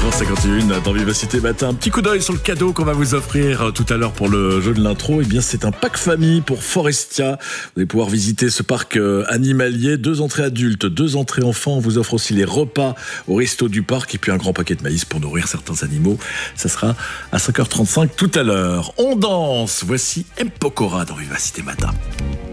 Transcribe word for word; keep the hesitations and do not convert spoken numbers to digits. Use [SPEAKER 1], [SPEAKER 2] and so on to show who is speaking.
[SPEAKER 1] quatre heures cinquante et un dans Vivacité Matin. Un petit coup d'œil sur le cadeau qu'on va vous offrir tout à l'heure pour le jeu de l'intro. Eh bien, c'est un pack famille pour Forestia. Vous allez pouvoir visiter ce parc animalier. Deux entrées adultes, deux entrées enfants. On vous offre aussi les repas au resto du parc et puis un grand paquet de maïs pour nourrir certains animaux. Ça sera à cinq heures trente-cinq tout à l'heure. On danse. Voici M. Pokora dans Vivacité Matin.